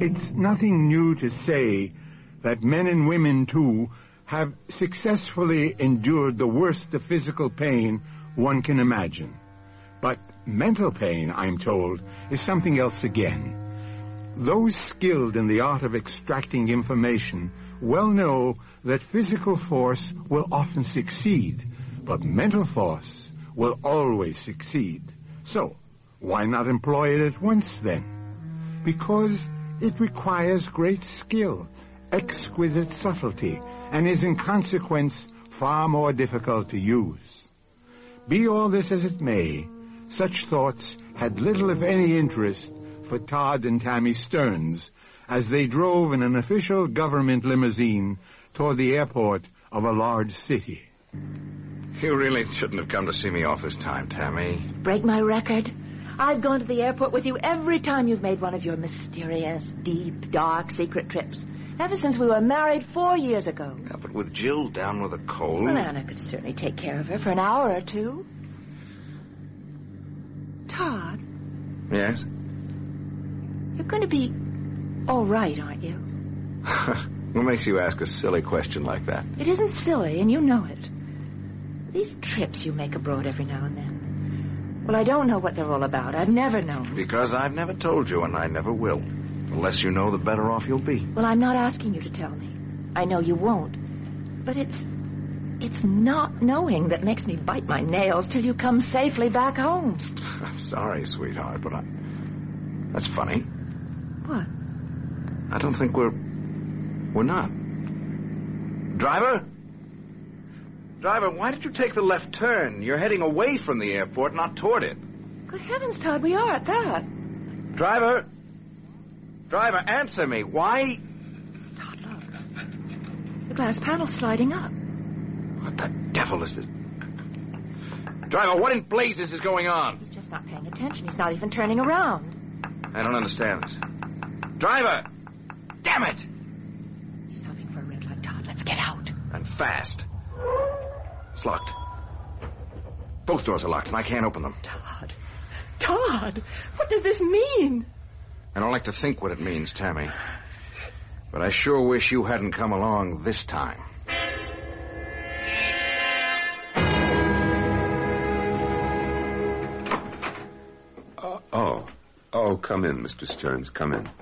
It's nothing new to say that men and women, too, have successfully endured the worst of physical pain one can imagine. But mental pain, I'm told, is something else again. Those skilled in the art of extracting information well know that physical force will often succeed, but mental force will always succeed. So, why not employ it at once, then? Because it requires great skill, exquisite subtlety, and is in consequence far more difficult to use. Be all this as it may, such thoughts had little if any interest for Todd and Tammy Stearns as they drove in an official government limousine toward the airport of a large city. You really shouldn't have come to see me off this time, Tammy. Break my record? I've gone to the airport with you every time you've made one of your mysterious, deep, dark, secret trips. Ever since we were married 4 years ago. Yeah, but with Jill down with a cold... Well, Anna could certainly take care of her for an hour or two. Todd? Yes? You're going to be all right, aren't you? What makes you ask a silly question like that? It isn't silly, and you know it. These trips you make abroad every now and then. Well, I don't know what they're all about. I've never known. Because I've never told you, and I never will. The less you know, the better off you'll be. Well, I'm not asking you to tell me. I know you won't. But it's not knowing that makes me bite my nails till you come safely back home. I'm sorry, sweetheart, but that's funny. What? I don't think we're not. Driver? Driver, why did you take the left turn? You're heading away from the airport, not toward it. Good heavens, Todd, we are at that. Driver? Driver, answer me. Why? Todd, look. The glass panel's sliding up. What the devil is this? Driver, what in blazes is going on? He's just not paying attention. He's not even turning around. I don't understand this. Driver! Damn it! He's stopping for a red light. Todd, let's get out. And fast. It's locked. Both doors are locked, and I can't open them. Todd, what does this mean? I don't like to think what it means, Tammy. But I sure wish you hadn't come along this time. Oh, come in, Mr. Stearns, come in.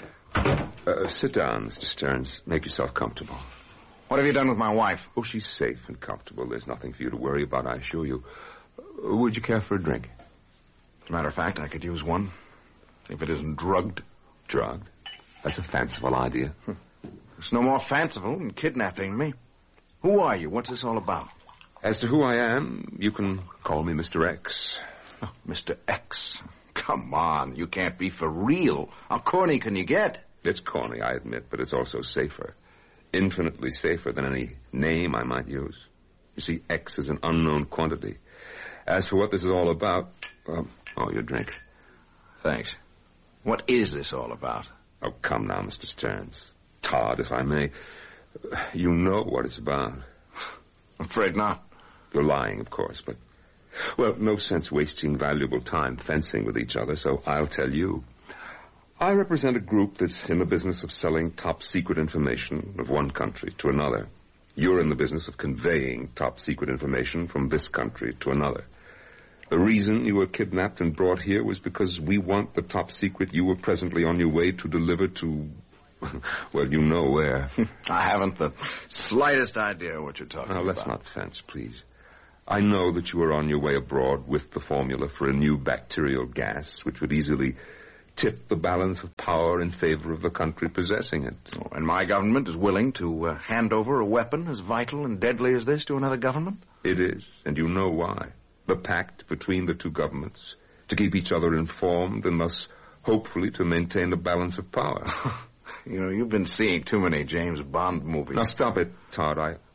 Sit down, Mr. Stearns. Make yourself comfortable. What have you done with my wife? Oh, she's safe and comfortable. There's nothing for you to worry about, I assure you. Would you care for a drink? As a matter of fact, I could use one. If it isn't drugged. Drugged? That's a fanciful idea. It's no more fanciful than kidnapping me. Who are you? What's this all about? As to who I am, you can call me Mr. X. Oh, Mr. X. Come on, you can't be for real. How corny can you get? It's corny, I admit, but it's also safer. Infinitely safer than any name I might use. You see, X is an unknown quantity. As for what this is all about, your drink. Thanks. What is this all about? Oh, come now, Mr. Stearns. Todd, if I may. You know what it's about. I'm afraid not. You're lying, of course, but... Well, no sense wasting valuable time fencing with each other, so I'll tell you. I represent a group that's in the business of selling top-secret information of one country to another. You're in the business of conveying top-secret information from this country to another. The reason you were kidnapped and brought here was because we want the top secret you were presently on your way to deliver to... Well, you know where. I haven't the slightest idea what you're talking about. Now, let's not fence, please. I know that you are on your way abroad with the formula for a new bacterial gas, which would easily tip the balance of power in favor of the country possessing it. Oh, and my government is willing to hand over a weapon as vital and deadly as this to another government? It is, and you know why. The pact between the two governments to keep each other informed and thus hopefully to maintain the balance of power. You know, you've been seeing too many James Bond movies. Now, stop it, Todd.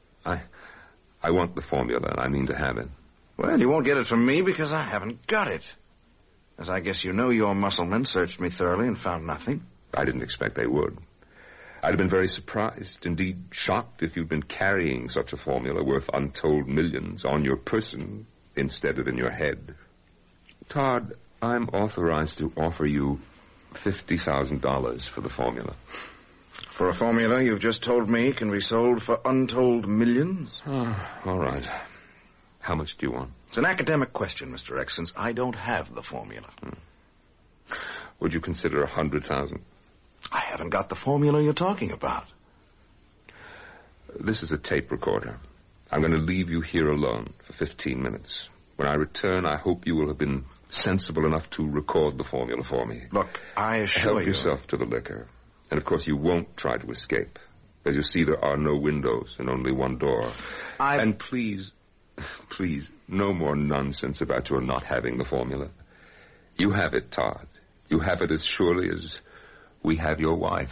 I want the formula, and I mean to have it. Well, you won't get it from me because I haven't got it. As I guess you know, your musclemen searched me thoroughly and found nothing. I didn't expect they would. I'd have been very surprised, indeed shocked, if you'd been carrying such a formula worth untold millions on your person instead of in your head. Todd, I'm authorized to offer you $50,000 for the formula. For a formula you've just told me can be sold for untold millions? Oh, all right. How much do you want? It's an academic question, Mr. X, since I don't have the formula. Would you consider 100,000? I haven't got the formula you're talking about. This is a tape recorder. I'm going to leave you here alone for 15 minutes. When I return, I hope you will have been sensible enough to record the formula for me. Look, I assure you... Help yourself to the liquor. And, of course, you won't try to escape. As you see, there are no windows and only one door. And please, no more nonsense about your not having the formula. You have it, Todd. You have it as surely as we have your wife.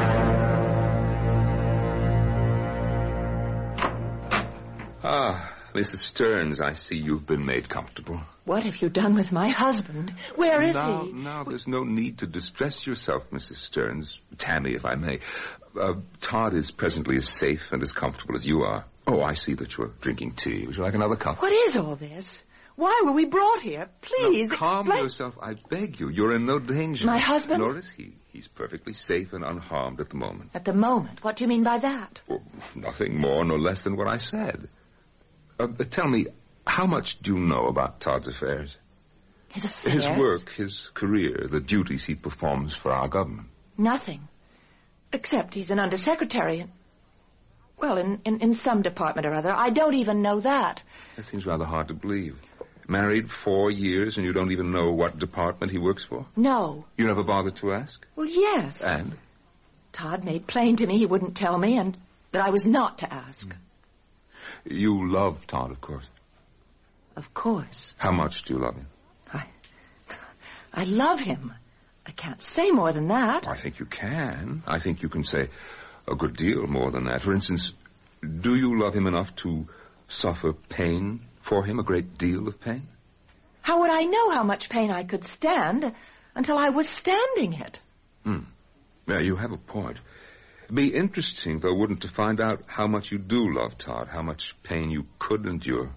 Ah, Mrs. Stearns, I see you've been made comfortable. What have you done with my husband? Where is he? Now, there's no need to distress yourself, Mrs. Stearns. Tammy, if I may. Todd is presently as safe and as comfortable as you are. Oh, I see that you're drinking tea. Would you like another cup? What is all this? Why were we brought here? Please, calm explain... yourself, I beg you. You're in no danger. My husband? Nor is he. He's perfectly safe and unharmed at the moment. At the moment? What do you mean by that? Well, nothing more nor less than what I said. Tell me, how much do you know about Todd's affairs? His affairs? His work, his career, the duties he performs for our government. Nothing. Except he's an undersecretary. Well, in some department or other. I don't even know that. That seems rather hard to believe. Married 4 years and you don't even know what department he works for? No. You never bothered to ask? Well, yes. And? Todd made plain to me he wouldn't tell me and that I was not to ask. You love Todd, of course. Of course. How much do you love him? I love him. I can't say more than that. I think you can. I think you can say a good deal more than that. For instance, do you love him enough to suffer pain for him, a great deal of pain? How would I know how much pain I could stand until I was standing it? Yeah, you have a point. Be interesting, though, wouldn't it, to find out how much you do love Todd, how much pain you could endure.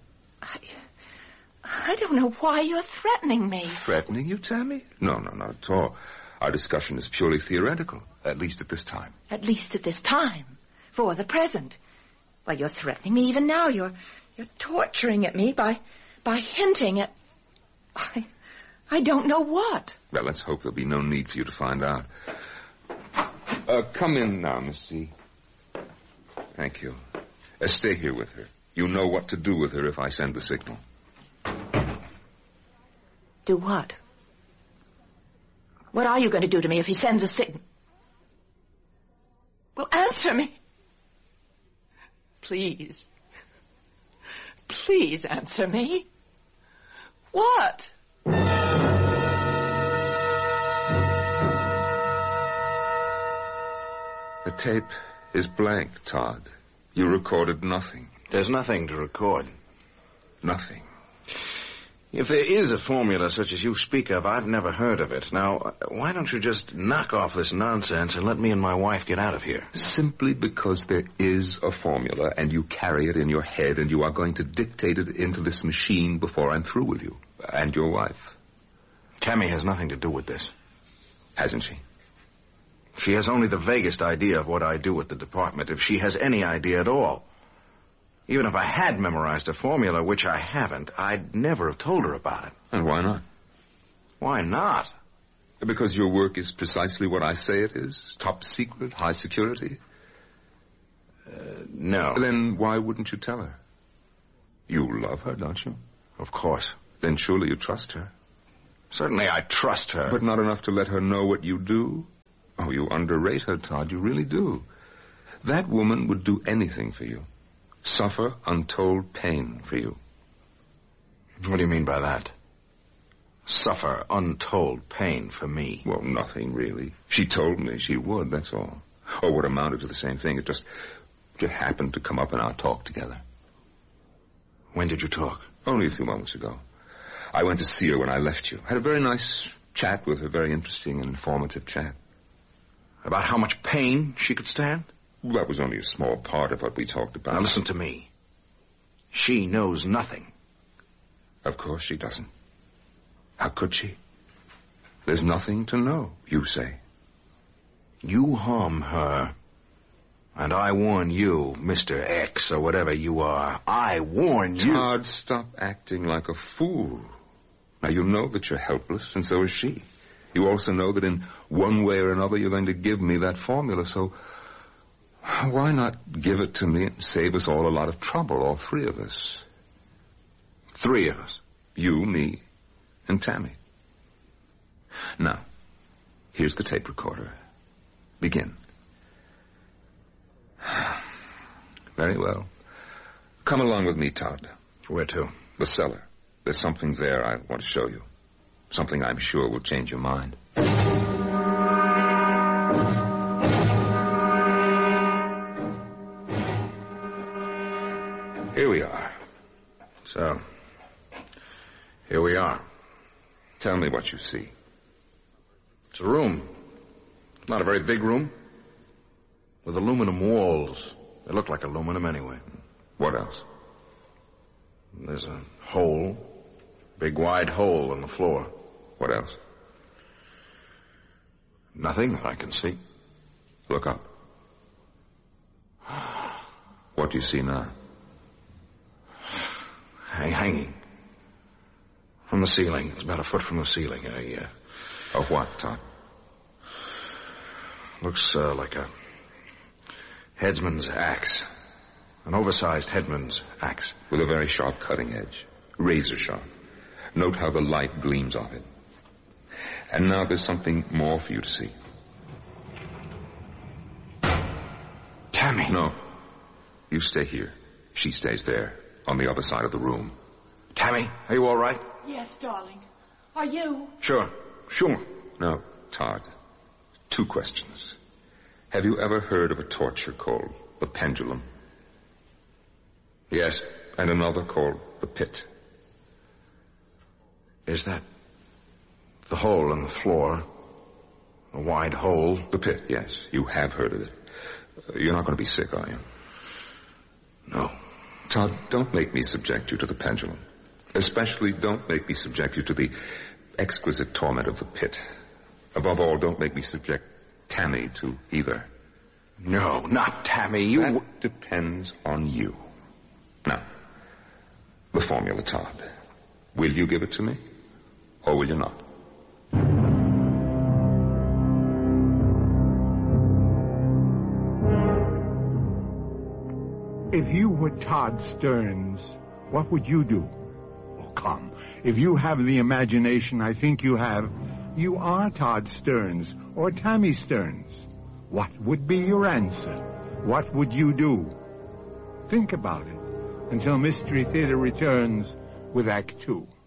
I don't know why you're threatening me. Threatening you, Tammy? No, not at all. Our discussion is purely theoretical, at least at this time. At least at this time. For the present. Well, you're threatening me even now. You're torturing at me by hinting at... I don't know what. Well, let's hope there'll be no need for you to find out. Come in now, Miss C. Thank you. Stay here with her. You know what to do with her if I send the signal. Do what? What are you going to do to me if he sends a signal? Well, answer me. Please. Please answer me. What? The tape is blank, Todd. You recorded nothing. There's nothing to record. Nothing. If there is a formula such as you speak of, I've never heard of it. Now, why don't you just knock off this nonsense and let me and my wife get out of here? Simply because there is a formula and you carry it in your head and you are going to dictate it into this machine before I'm through with you. And your wife. Tammy has nothing to do with this. Hasn't she? She has only the vaguest idea of what I do at the department, if she has any idea at all. Even if I had memorized a formula, which I haven't, I'd never have told her about it. And why not? Why not? Because your work is precisely what I say it is? Top secret, high security? No. Then why wouldn't you tell her? You love her, don't you? Of course. Then surely you trust her. Certainly I trust her. But not enough to let her know what you do? Oh, you underrate her, Todd. You really do. That woman would do anything for you. Suffer untold pain for you. What do you mean by that? Suffer untold pain for me? Well, nothing, really. She told me she would, that's all. Or what amounted to the same thing. It just happened to come up in our talk together. When did you talk? Only a few moments ago. I went to see her when I left you. Had a very nice chat with her, very interesting and informative chat. About how much pain she could stand? Well, that was only a small part of what we talked about. Now listen to me. She knows nothing. Of course she doesn't. How could she? There's nothing to know, you say. You harm her. And I warn you, Mr. X, or whatever you are. I warn you. Todd, stop acting like a fool. Now, you know that you're helpless, and so is she. You also know that in one way or another you're going to give me that formula, so why not give it to me and save us all a lot of trouble, all three of us? Three of us? You, me, and Tammy. Now, here's the tape recorder. Begin. Very well. Come along with me, Todd. Where to? The cellar. There's something there I want to show you. Something I'm sure will change your mind. Here we are. So, here we are. Tell me what you see. It's a room. Not a very big room. With aluminum walls. They look like aluminum anyway. What else? There's a hole. Big wide hole in the floor. What else? Nothing that I can see. Look up. What do you see now? Hanging. From the ceiling. It's about a foot from the ceiling. A what, Todd? Looks like a headsman's axe. An oversized headsman's axe. With a very sharp cutting edge. Razor sharp. Note how the light gleams off it. And now there's something more for you to see. Tammy. No. You stay here. She stays there, on the other side of the room. Tammy, are you all right? Yes, darling. Are you? Sure. Now, Todd, two questions. Have you ever heard of a torture called the pendulum? Yes. And another called the pit? Is that the hole in the floor? A wide hole? The pit, yes. You have heard of it. You're not going to be sick, are you? No. Todd, don't make me subject you to the pendulum. Especially don't make me subject you to the exquisite torment of the pit. Above all, don't make me subject Tammy to either. No, not Tammy. That depends on you. Now, the formula, Todd. Will you give it to me? Or will you not? If you were Todd Stearns, what would you do? Oh, come. If you have the imagination I think you have, you are Todd Stearns or Tammy Stearns. What would be your answer? What would you do? Think about it until Mystery Theater returns with Act 2.